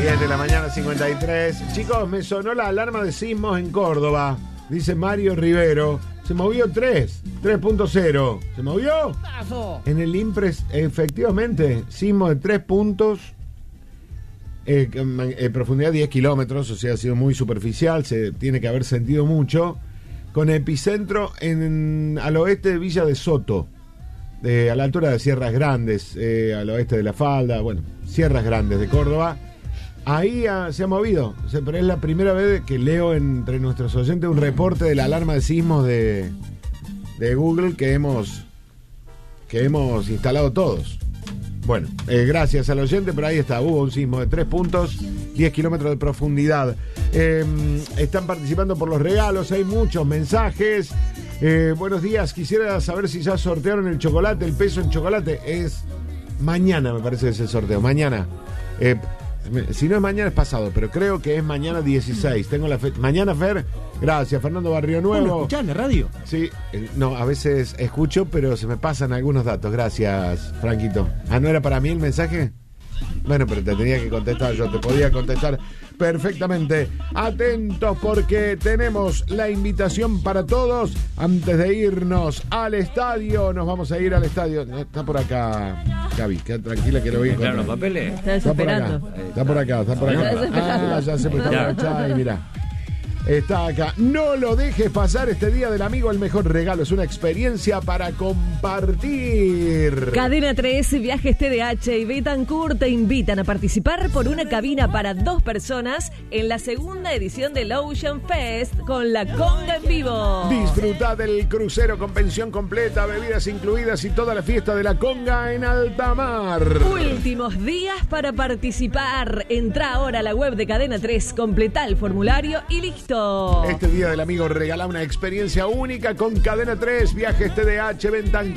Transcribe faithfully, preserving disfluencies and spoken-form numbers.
diez de la mañana, cincuenta y tres. Chicos, me sonó la alarma de sismos en Córdoba. Dice Mario Rivero. Se movió tres, tres punto cero. ¿Se movió? Paso. En el Impres, efectivamente, sismo de tres puntos, eh, eh, profundidad diez kilómetros, o sea, ha sido muy superficial, se tiene que haber sentido mucho, con epicentro en, al oeste de Villa de Soto, eh, a la altura de Sierras Grandes, eh, al oeste de La Falda, bueno, Sierras Grandes de Córdoba. Ahí ha, se ha movido, o sea, pero es la primera vez que leo entre nuestros oyentes un reporte de la alarma de sismos de, de Google que hemos, que hemos instalado todos. Bueno, eh, gracias al oyente, pero ahí está, hubo un sismo de tres puntos, diez kilómetros de profundidad. Eh, están participando por los regalos, hay muchos mensajes. Eh, buenos días, quisiera saber si ya sortearon el chocolate, el peso en chocolate. Es mañana, me parece que es el sorteo, mañana. Eh, Si no es mañana, es pasado, pero creo que es mañana dieciséis. Tengo la fe... Mañana, Fer. Gracias, Fernando Barrio Nuevo. ¿Lo escuchás en la radio? Sí, eh, no, a veces escucho, pero se me pasan algunos datos. Gracias, Franquito. Ah, ¿no era para mí el mensaje? Bueno, pero te tenía que contestar yo, te podía contestar perfectamente. Atentos porque tenemos la invitación para todos. Antes de irnos al estadio, nos vamos a ir al estadio. Está por acá, Gaby, queda tranquila que lo voy a encontrar. Claro, los papeles. Está Está por acá, desesperando. está por acá, está por acá. Está desesperando. Ah, ya se me está agachada y mirá. Está acá. No lo dejes pasar este día del amigo. El mejor regalo es una experiencia para compartir. Cadena tres, Viajes T D H y Betancourt te invitan a participar por una cabina para dos personas en la segunda edición del Ocean Fest con la conga en vivo. Disfruta del crucero con pensión completa, bebidas incluidas y toda la fiesta de la conga en alta mar. Últimos días para participar. Entra ahora a la web de Cadena tres, completa el formulario y listo. Este día del amigo regala una experiencia única con Cadena tres, Viajes T D H, Betancourt.